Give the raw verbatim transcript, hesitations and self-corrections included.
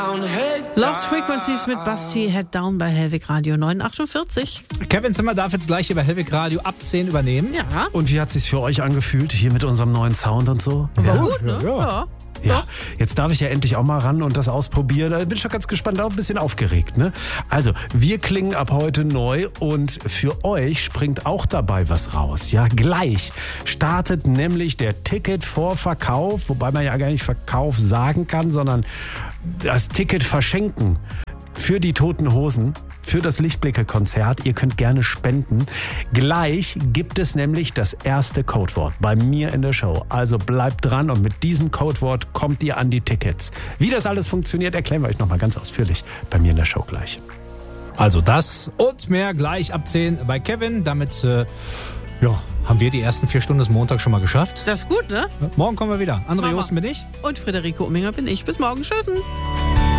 Lost Frequencies mit Basti, Head Down bei Hellwig Radio neun achtundvierzig. Kevin Zimmer darf jetzt gleich hier bei Hellwig Radio ab zehn übernehmen. Ja. Und wie hat es sich für euch angefühlt, hier mit unserem neuen Sound und so? War Ja. gut, ne? Ja. Ja. Ja, jetzt darf ich ja endlich auch mal ran und das ausprobieren. Da bin ich schon ganz gespannt, auch ein bisschen aufgeregt, ne? Also, wir klingen ab heute neu und für euch springt auch dabei was raus. Ja, gleich startet nämlich der Ticketvorverkauf, wobei man ja gar nicht Verkauf sagen kann, sondern das Ticket verschenken für die Toten Hosen. Für das Lichtblicke-Konzert. Ihr könnt gerne spenden. Gleich gibt es nämlich das erste Codewort bei mir in der Show. Also bleibt dran und mit diesem Codewort kommt ihr an die Tickets. Wie das alles funktioniert, erklären wir euch nochmal ganz ausführlich bei mir in der Show gleich. Also das und mehr gleich ab zehn bei Kevin. Damit äh, ja, haben wir die ersten vier Stunden des Montags schon mal geschafft. Das ist gut, ne? Morgen kommen wir wieder. André Mama. Josten bin ich. Und Friederike Umminger bin ich. Bis morgen. Tschüssen.